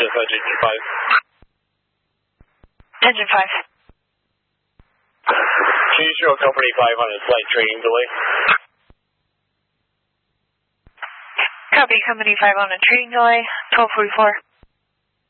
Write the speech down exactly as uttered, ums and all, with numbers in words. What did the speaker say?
Dispatch Engine five. Engine five. Can you show Company five on a slight training delay? Copy, Company five on a training delay, twelve forty-four.